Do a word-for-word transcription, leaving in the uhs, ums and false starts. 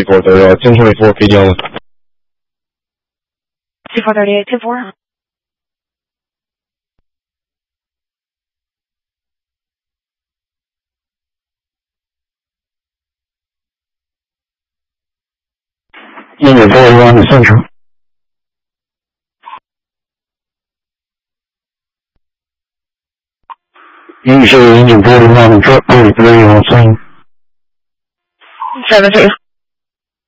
sixty-four thirty, uh, ten twenty-four P D only. sixty-four thirty-eight, ten four. Unit forty-one to Central. Usually Engine forty-one and Truck forty-three on scene. seven three.